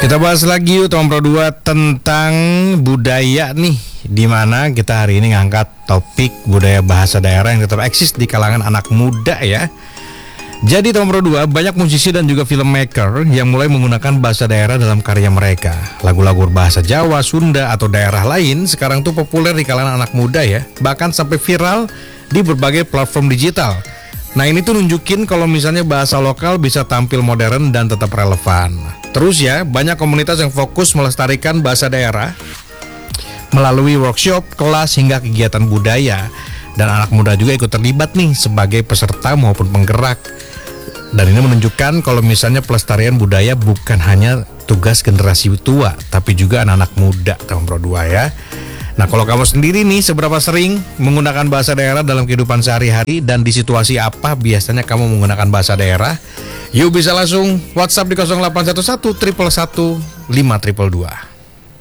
Kita bahas lagi yuk teman Pro 2 tentang budaya nih, dimana kita hari ini ngangkat topik budaya bahasa daerah yang tetap eksis di kalangan anak muda ya. Jadi teman Pro 2, banyak musisi dan juga filmmaker yang mulai menggunakan bahasa daerah dalam karya mereka. Lagu-lagu bahasa Jawa, Sunda, atau daerah lain sekarang tuh populer di kalangan anak muda ya, bahkan sampai viral di berbagai platform digital. Nah ini tuh nunjukin kalau misalnya bahasa lokal bisa tampil modern dan tetap relevan. Terus ya, banyak komunitas yang fokus melestarikan bahasa daerah melalui workshop, kelas, hingga kegiatan budaya. Dan anak muda juga ikut terlibat nih sebagai peserta maupun penggerak. Dan ini menunjukkan kalau misalnya pelestarian budaya bukan hanya tugas generasi tua, tapi juga anak-anak muda, teman Pro 2 ya. Nah kalau kamu sendiri nih, seberapa sering menggunakan bahasa daerah dalam kehidupan sehari-hari, dan di situasi apa biasanya kamu menggunakan bahasa daerah? Yuk bisa langsung WhatsApp di 0811 111 5222.